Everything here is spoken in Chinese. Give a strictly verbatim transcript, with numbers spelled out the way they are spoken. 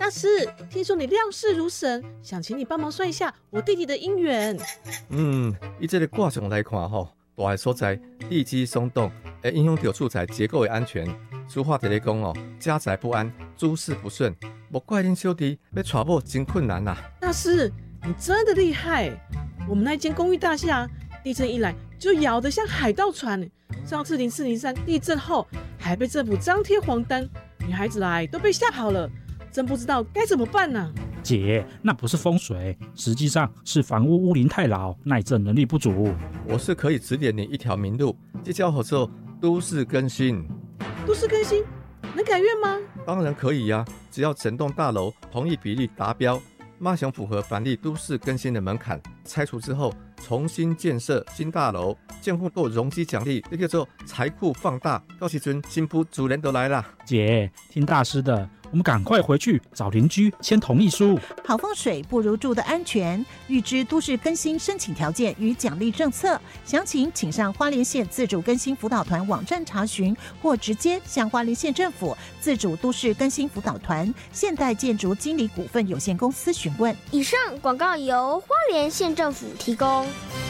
大师，听说你料事如神，想请你帮忙算一下我弟弟的姻缘。 嗯，以这个卦象来看吼，大个所在地基松动，会影响到住宅结构的安全。俗话在咧讲哦，家宅不安，诸事不顺，莫怪恁小弟要娶某真困难呐、啊。 大师，你真的厉害！我们那间公寓大厦，地震一来就摇得像海盗船。上次零四零三地震后，还被政府张贴黄单，女孩子来都被吓跑了。真不知道该怎么办呢、啊？ 姐，那不是风水，实际上是房屋屋龄太老，耐震能力不足。 我是可以指点你一条明路，这叫合作都市更新。 都市更新能改院吗？ 当然可以呀、啊，只要整栋大楼同意比例达标，马上符合凡立都市更新的门槛，拆除之后重新建设新大楼，建户够容积奖励，这叫做财库放大。到时阵新妇主人都来了。 姐，听大师的。我们赶快回去找邻居签同意书。 好风水不如住的安全。预知都市更新申请条件与奖励政策，详情请上花莲县自主更新辅导团网站查询，或直接向花莲县政府自主都市更新辅导团现代建筑经理股份有限公司询问。 以上广告由花莲县政府提供。